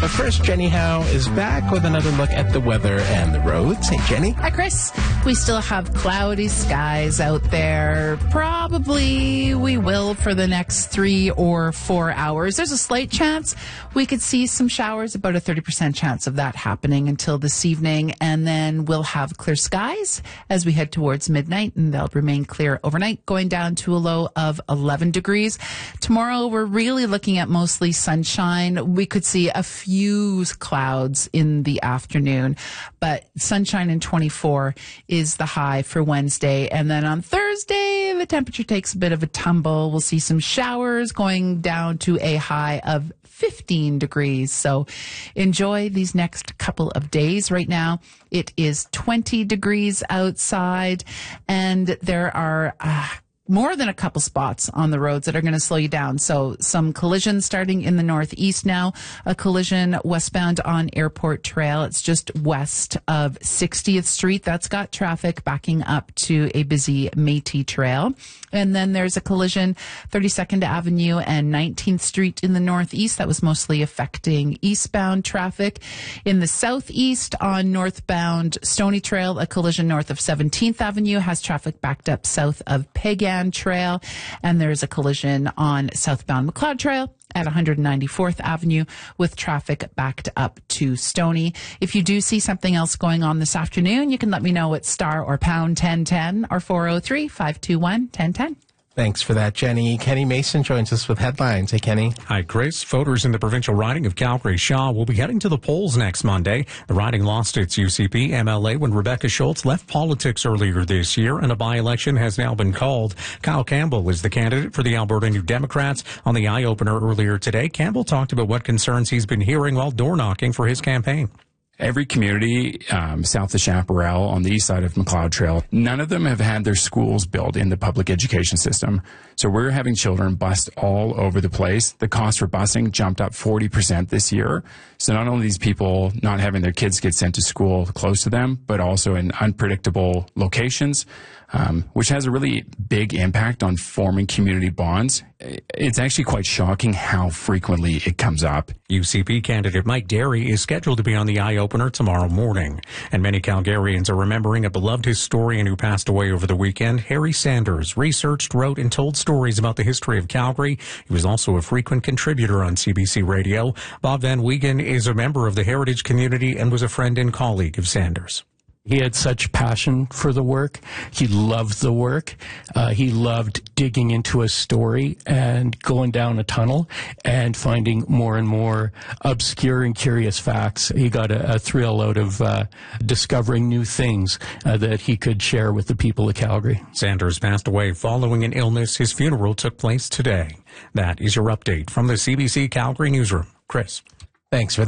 But first, Jenny Howe is back with another look at the weather and the roads. Hey, Jenny. Hi, Chris. We still have cloudy skies out there. Probably we will for the next 3 or 4 hours. There's a slight chance we could see some showers, about a 30% chance of that happening until this evening. And then we'll have clear skies as we head towards midnight, and they'll remain clear overnight, going down to a low of 11 degrees. Tomorrow, we're really looking at mostly sunshine. We could see a few clouds in the afternoon, but sunshine and 24 is the high for Wednesday. And then on Thursday, the temperature takes a bit of a tumble. We'll see some showers going down to a high of 15 degrees. So enjoy these next couple of days. Right now, it is 20 degrees outside, and there are more than a couple spots on the roads that are going to slow you down. So some collisions starting in the northeast now. A collision westbound on Airport Trail. It's just west of 60th Street. That's got traffic backing up to a busy Métis Trail. And then there's a collision 32nd Avenue and 19th Street in the northeast. That was mostly affecting eastbound traffic. In the southeast on northbound Stony Trail, a collision north of 17th Avenue has traffic backed up south of Pagan Trail, and there's a collision on southbound McLeod Trail at 194th Avenue with traffic backed up to Stony. If you do see something else going on this afternoon, you can let me know at star or pound 1010 or 403-521-1010. Thanks for that, Jenny. Kenny Mason joins us with headlines. Hey, Kenny. Hi, Chris. Voters in the provincial riding of Calgary-Shaw will be heading to the polls next Monday. The riding lost its UCP MLA when Rebecca Schultz left politics earlier this year, and a by-election has now been called. Kyle Campbell is the candidate for the Alberta New Democrats. On the eye-opener earlier today, Campbell talked about what concerns he's been hearing while door-knocking for his campaign. Every community south of Chaparral on the east side of McLeod Trail, none of them have had their schools built in the public education system. So we're having children bused all over the place. The cost for busing jumped up 40% this year. So not only these people not having their kids get sent to school close to them, but also in unpredictable locations, which has a really big impact on forming community bonds. It's actually quite shocking how frequently it comes up. UCP candidate Mike Derry is scheduled to be on the eye-opener tomorrow morning. And many Calgarians are remembering a beloved historian who passed away over the weekend. Harry Sanders researched, wrote, and told stories about the history of Calgary. He was also a frequent contributor on CBC Radio. Bob Van Wiegen is a member of the heritage community and was a friend and colleague of Sanders. He had such passion for the work. He loved the work. He loved digging into a story and going down a tunnel and finding more and more obscure and curious facts. He got a thrill out of discovering new things that he could share with the people of Calgary. Sanders passed away following an illness. His funeral took place today. That is your update from the CBC Calgary Newsroom. Chris. Thanks for that.